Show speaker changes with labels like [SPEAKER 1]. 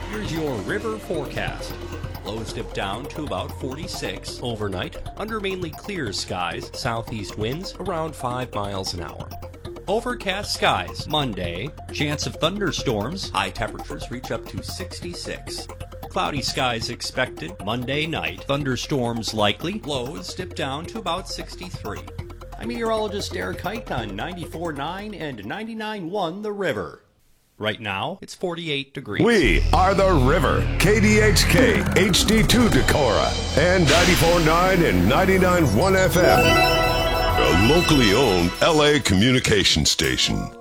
[SPEAKER 1] Here's your river forecast. Lows dip down to about 46 overnight, under mainly clear skies, southeast winds around 5 miles an hour. Overcast skies Monday, chance of thunderstorms, high temperatures reach up to 66. Cloudy skies expected Monday night, thunderstorms likely, lows dip down to about 63. I'm meteorologist Derek Hite on 94.9 and 99.1 The River. Right now, it's 48 degrees.
[SPEAKER 2] We are The River, KDHK, HD2 Decorah, and 94.9 and 99.1 FM. A locally owned LA communication station.